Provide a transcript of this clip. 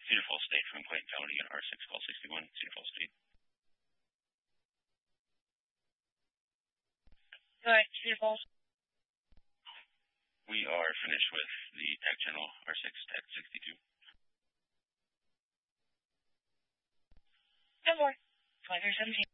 Cedar Falls State from Clayton County and R6 call 61, Cedar Falls State. All right, Cedar Falls. We are finished with the tech channel R6 at 62. 10 more. 2317.